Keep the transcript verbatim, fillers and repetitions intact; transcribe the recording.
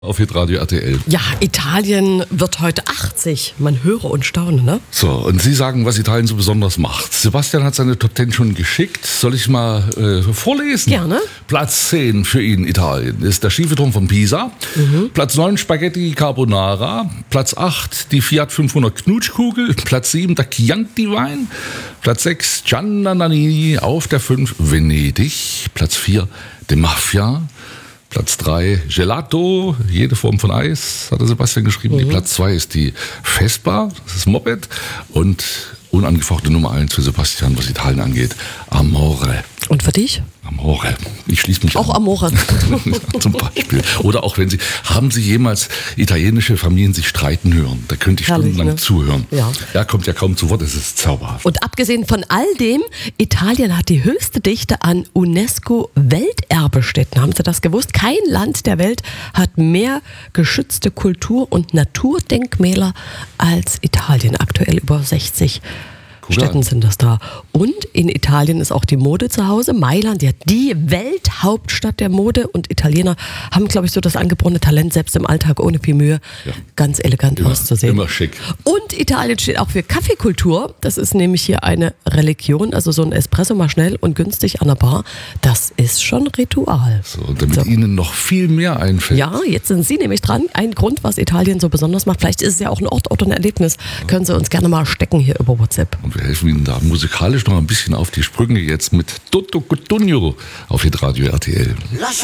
Auf Hitradio R T L. Ja, Italien wird heute achtzig. Man höre und staune, ne? So, und Sie sagen, was Italien so besonders macht. Sebastian hat seine Top Ten schon geschickt. Soll ich mal äh, vorlesen? Gerne. Platz zehn für ihn, Italien, ist der schiefe Turm von Pisa. Mhm. Platz neun, Spaghetti Carbonara. Platz acht, die Fiat fünfhundert Knutschkugel. Platz sieben, der Chianti Wein. Platz sechs, Gianna Nannini. Auf der fünf, Venedig. Platz vier, De Mafia. Platz drei, Gelato, jede Form von Eis, hat der Sebastian geschrieben. Mhm. Die Platz zwei ist die Vespa, das ist Moped. Und unangefochte Nummer eins für Sebastian, was Italien angeht, Amore. Und für dich? Amore. Ich schließe mich auch an. Amore. Zum Beispiel. Oder auch wenn Sie, haben Sie jemals italienische Familien sich streiten hören? Da könnte ich Herrlich, stundenlang ne? zuhören. Ja. Er kommt ja kaum zu Wort, es ist zauberhaft. Und abgesehen von all dem, Italien hat die höchste Dichte an UNESCO-Welterbestätten. Haben Sie das gewusst? Kein Land der Welt hat mehr geschützte Kultur- und Naturdenkmäler als Italien. Aktuell über sechzig Städten sind das da. Und in Italien ist auch die Mode zu Hause. Mailand, ja, die Welthauptstadt der Mode. Und Italiener haben, glaube ich, so das angeborene Talent, selbst im Alltag ohne viel Mühe, ja. ganz elegant immer, auszusehen. Immer schick. Und Italien steht auch für Kaffeekultur. Das ist nämlich hier eine Religion. Also so ein Espresso mal schnell und günstig an der Bar. Das ist schon Ritual. So, damit so. Ihnen noch viel mehr einfällt. Ja, jetzt sind Sie nämlich dran. Ein Grund, was Italien so besonders macht. Vielleicht ist es ja auch ein Ort oder ein Erlebnis. Ja. Können Sie uns gerne mal stecken hier über WhatsApp. Und wir helfen Ihnen da musikalisch noch ein bisschen auf die Sprünge jetzt mit Toto Cutugno auf Hitradio R T L.